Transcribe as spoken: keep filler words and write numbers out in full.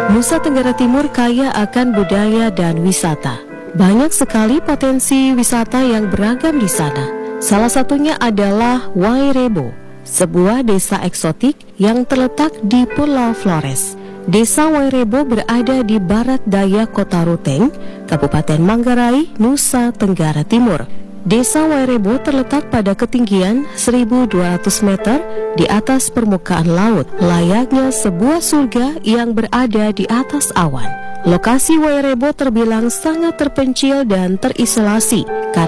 Nusa Tenggara Timur kaya akan budaya dan wisata. Banyak sekali potensi wisata yang beragam di sana. Salah satunya adalah Wairebo, sebuah desa eksotik yang terletak di Pulau Flores. Desa Wairebo berada di barat daya Kota Ruteng, Kabupaten Manggarai, Nusa Tenggara Timur. Desa Wairebo terletak pada ketinggian seribu dua ratus meter di atas permukaan laut, layaknya sebuah surga yang berada di atas awan. Lokasi Wairebo terbilang sangat terpencil dan terisolasi karena